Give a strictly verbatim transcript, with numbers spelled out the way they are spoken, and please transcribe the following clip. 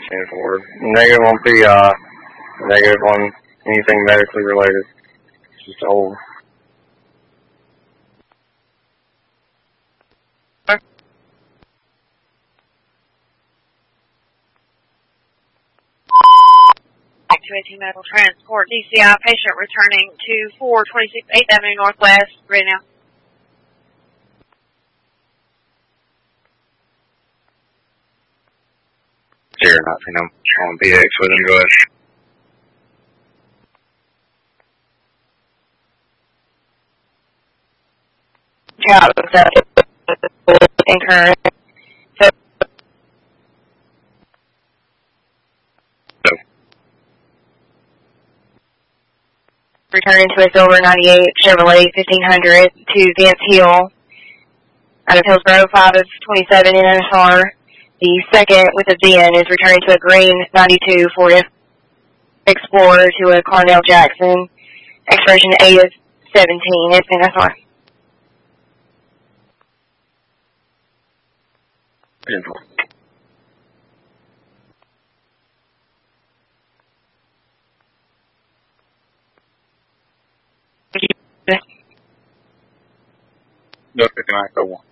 ten four. Negative on P I. Negative on anything medically related. It's just old. two eighteen Medical Transport, D C I patient returning to four twenty-six eighth Avenue Northwest, ready now. Zero nineteen, I'm on P X with him, go ahead. Yeah, that's incorrect. So, so. Returning to a silver ninety-eight Chevrolet fifteen hundred to Vance Hill out of Hillsboro, five of twenty-seven in N S R. The second with a V I N is returning to a green ninety-two Ford Explorer to a Clarnell Jackson. Expiration eight of seventeen, it's N S R. Info. No, fifty-nine, go one.